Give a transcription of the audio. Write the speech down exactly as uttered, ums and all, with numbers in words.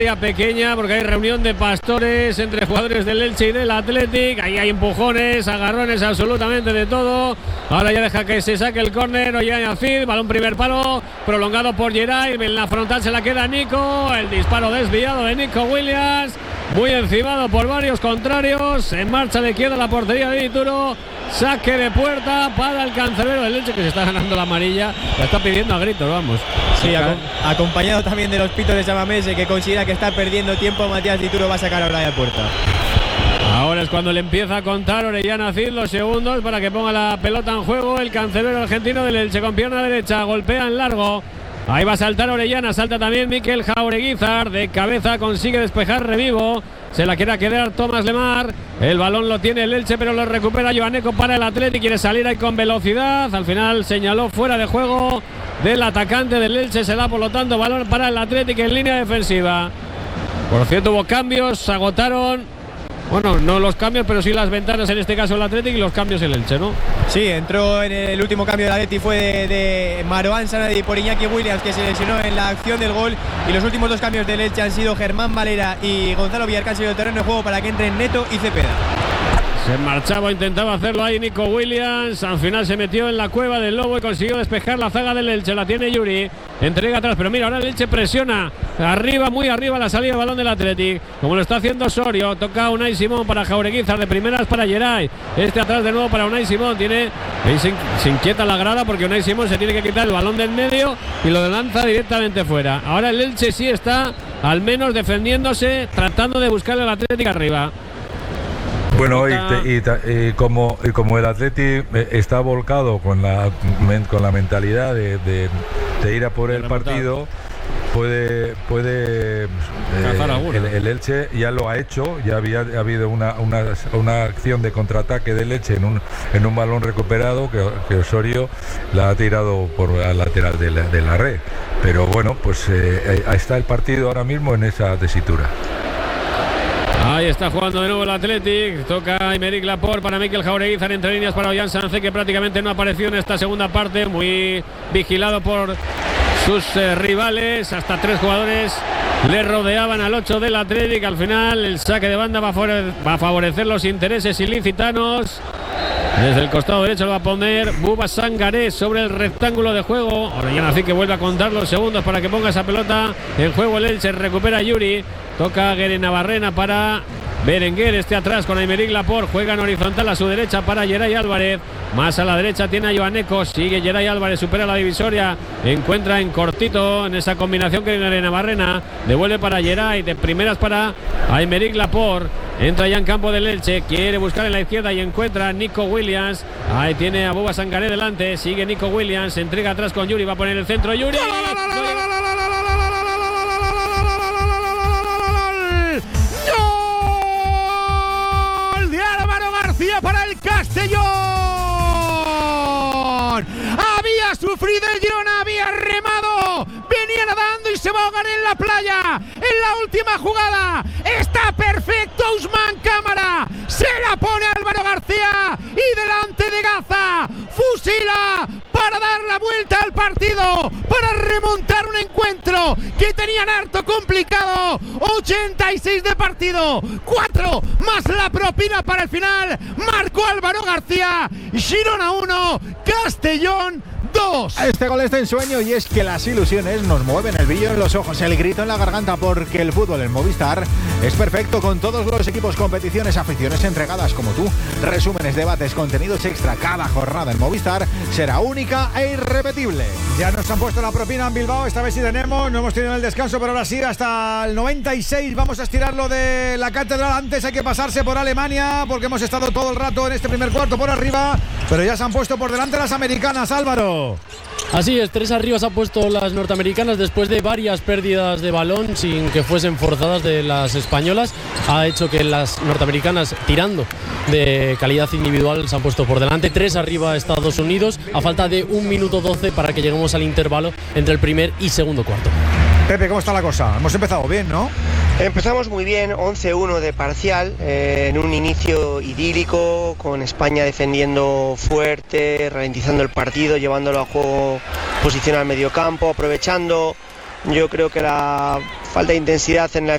pequeña porque hay reunión de pastores entre jugadores del Elche y del Athletic. Ahí hay empujones, agarrones, absolutamente de todo. Ahora ya deja que se saque el córner. Ollán Cid, balón primer palo, prolongado por Geray. En la frontal se la queda Nico. El disparo desviado de Nico Williams, muy encimado por varios contrarios. En marcha de izquierda la portería de Dituro. Saque de puerta para el cancerbero del Elche, que se está ganando la amarilla. La está pidiendo a gritos, vamos. Sí, ac- acompañado también de los pitos de Samamese, que considera que está perdiendo tiempo. Matías Dituro va a sacar ahora de puerta. Ahora es cuando le empieza a contar Orellana Cid los segundos para que ponga la pelota en juego. El cancerbero argentino del Elche con pierna derecha, golpea en largo. Ahí va a saltar Orellana, salta también Mikel Jaureguizar, de cabeza consigue despejar Revivo, se la quiere quedar Tomás Lemar, el balón lo tiene el Elche pero lo recupera Joaneco para el Athletic, quiere salir ahí con velocidad, al final señaló fuera de juego del atacante del Elche, se da por lo tanto balón para el Athletic en línea defensiva. Por cierto hubo cambios, se agotaron. Bueno, no los cambios, pero sí las ventanas, en este caso el Athletic, y los cambios el Elche, ¿no? Sí, entró en el último cambio del Athletic, fue de, de Marouane Sanadi por Iñaki Williams, que se lesionó en la acción del gol. Y los últimos dos cambios del Elche han sido Germán Valera y Gonzalo Villar, que han salido del terreno de juego para que entren Neto y Cepeda. Se marchaba, intentaba hacerlo ahí Nico Williams. Al final se metió en la cueva del Lobo y consiguió despejar la zaga del Elche. La tiene Yuri, entrega atrás, pero mira, ahora el Elche presiona arriba, muy arriba la salida del balón del Athletic, como lo está haciendo Osorio. Toca Unai Simón para Jaureguizar, de primeras para Geray. Este atrás de nuevo para Unai Simón. Tiene, ahí se, se inquieta la grada porque Unai Simón se tiene que quitar el balón del medio y lo lanza directamente fuera. Ahora el Elche sí está al menos defendiéndose, tratando de buscar el Athletic arriba. Bueno, y, te, y, te, y, como, y como el Athletic está volcado con la, con la mentalidad de, de, de ir a por el partido, puede, puede eh, el, el Elche ya lo ha hecho, ya había ha habido una, una, una acción de contraataque del Elche en un, en un balón recuperado que, que Osorio la ha tirado por la lateral de la, de la red. Pero bueno, pues eh, ahí está el partido ahora mismo en esa tesitura. Ahí está jugando de nuevo el Athletic. Toca Aymeric Laporte para Mikel Jaureguizar, entre líneas para Ollán Sánchez, que prácticamente no ha aparecido en esta segunda parte. Muy vigilado por sus eh, rivales. Hasta tres jugadores le rodeaban al ocho del Athletic. Al final el saque de banda va a, favore- va a favorecer los intereses ilicitanos. Desde el costado derecho lo va a poner Buba Sangaré sobre el rectángulo de juego. Orellana Cid, que vuelve a contar los segundos para que ponga esa pelota en juego. El Elche recupera Yuri. Toca Guerenavarrena para Berenguer, este atrás con Aymeric Laporte. Juega en horizontal a su derecha para Geray Álvarez. Más a la derecha tiene a Joaneco. Sigue Geray Álvarez, supera la divisoria. Encuentra en cortito en esa combinación que Guerenavarrena. Devuelve para Geray, de primeras para Aymeric Laporte. Entra ya en campo del Elche, quiere buscar en la izquierda y encuentra a Nico Williams. Ahí tiene a Buba Sangaré delante. Sigue Nico Williams, se entrega atrás con Yuri. Va a poner el centro Yuri. Para el Castellón. Había sufrido el Girona, había remado, venía nadando y se va a ahogar en la playa. En la última jugada está perfecto Ousmane Cámara, se la pone Álvaro García y delante de Gaza fusila para dar la vuelta al partido, para remontar un encuentro que tenían harto complicado. Ochenta y seis de partido, cuatro más la propina para el final. Marcó Álvaro García. Girona uno, Castellón dos. Este gol es de ensueño y es que las ilusiones nos mueven el brillo en los ojos, el grito en la garganta, porque el fútbol en Movistar es perfecto, con todos los equipos, competiciones, aficiones entregadas como tú. Resúmenes, debates, contenidos extra. Cada jornada en Movistar será única e irrepetible. Ya nos han puesto la propina en Bilbao, esta vez sí tenemos, no hemos tenido el descanso, pero ahora sí, hasta el noventa y seis. Vamos a estirarlo de la catedral. Antes hay que pasarse por Alemania, porque hemos estado todo el rato en este primer cuarto por arriba, pero ya se han puesto por delante las americanas, Álvaro. Así es, tres arriba se han puesto las norteamericanas después de varias pérdidas de balón sin que fuesen forzadas de las españolas. Ha hecho que las norteamericanas, tirando de calidad individual, se han puesto por delante. Tres arriba Estados Unidos, a falta de un minuto doce para que lleguemos al intervalo entre el primer y segundo cuarto. Pepe, ¿cómo está la cosa? Hemos empezado bien, ¿no? Empezamos muy bien, once uno de parcial, eh, en un inicio idílico, con España defendiendo fuerte, ralentizando el partido, llevándolo a juego, posición al mediocampo, aprovechando, yo creo que la falta de intensidad en la